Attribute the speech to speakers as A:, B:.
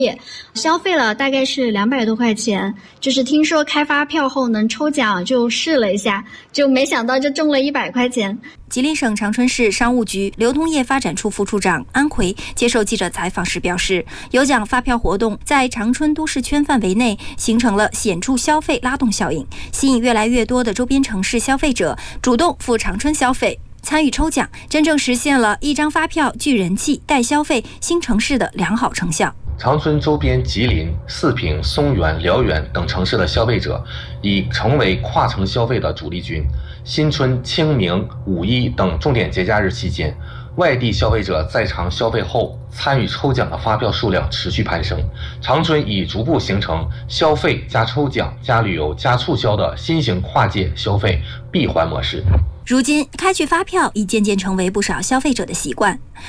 A: 消费了大概是200多块钱，就是听说开发票后能抽奖，就试了一下，就没想到就中了100块钱。
B: 吉林省长春市商务局流通业发展处副处长安奎接受记者采访时表示，有奖发票活动在长春都市圈范围内形成了显著消费拉动效应，吸引越来越多的周边城市消费者主动赴长春消费。参与抽奖，真正实现了一张发票聚人气、带消费新城市的良好成效。
C: 长春周边吉林、四平、松原、辽源等城市的消费者已成为跨城消费的主力军。新春、清明、五一等重点节假日期间，外地消费者在场消费后参与抽奖的发票数量持续攀升。长春已逐步形成消费加抽奖加旅游加促销的新型跨界消费闭环模式。
B: 如今，开具发票已渐渐成为不少消费者的习惯。